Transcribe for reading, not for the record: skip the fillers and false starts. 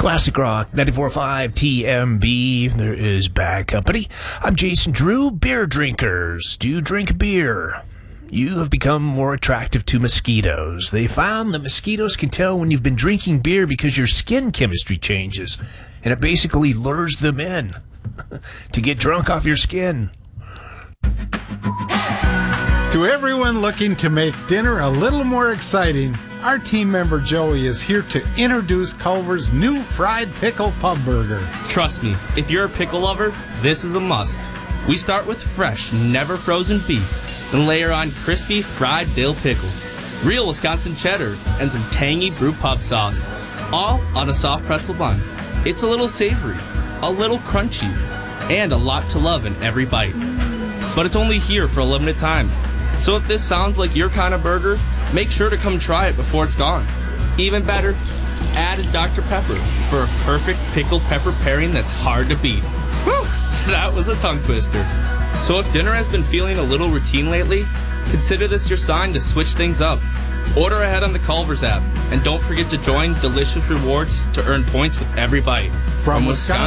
Classic Rock 94.5 TMB. There is Bad Company. I'm Jason Drew. Beer drinkers. Do you drink beer? You have become more attractive to mosquitoes. They found that mosquitoes can tell when you've been drinking beer because your skin chemistry changes, and it basically lures them in to get drunk off your skin. To everyone looking to make dinner a little more exciting, our team member Joey is here to introduce Culver's new fried pickle pub burger. Trust me, if you're a pickle lover, this is a must. We start with fresh, never frozen beef, then layer on crispy fried dill pickles, real Wisconsin cheddar, and some tangy brew pub sauce, all on a soft pretzel bun. It's a little savory, a little crunchy, and a lot to love in every bite. But it's only here for a limited time. So if this sounds like your kind of burger, make sure to come try it before it's gone. Even better, add a Dr. Pepper for a perfect pickled pepper pairing that's hard to beat. Whew, that was a tongue twister. So if dinner has been feeling a little routine lately, consider this your sign to switch things up. Order ahead on the Culver's app, and don't forget to join Delicious Rewards to earn points with every bite. From Wisconsin